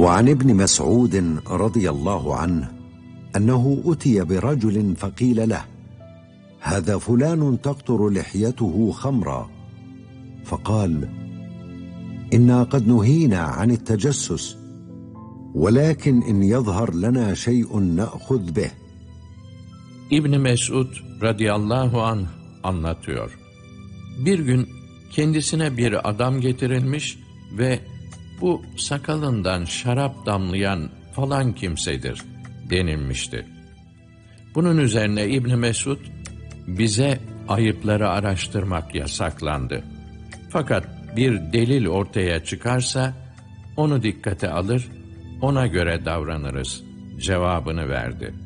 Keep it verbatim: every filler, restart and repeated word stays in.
وعن ابن مسعود رضي الله عنه أنه أتي برجل فقيل له: هذا فلان تقطر لحيته خمرا. فقال: إنا قد نهينا عن التجسس، ولكن إن يظهر لنا شيء نأخذ به. İbn Mesud radıyallahu anh anlatıyor. Bir gün kendisine bir adam getirilmiş ve bu sakalından şarap damlayan falan kimsedir denilmişti. Bunun üzerine İbn Mesud, bize ayıpları araştırmak yasaklandı. Fakat bir delil ortaya çıkarsa onu dikkate alır, ona göre davranırız cevabını verdi.